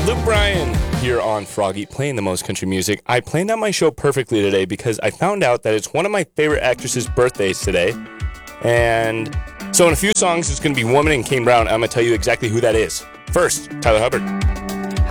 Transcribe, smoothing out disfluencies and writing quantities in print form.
Luke Bryan here on Froggy, playing the most country music. I planned out my show perfectly today because I found out that it's one of my favorite actresses' birthdays today. And so in a few songs, it's going to be Woman and Kane Brown. I'm going to tell you exactly who that is. First, Tyler Hubbard.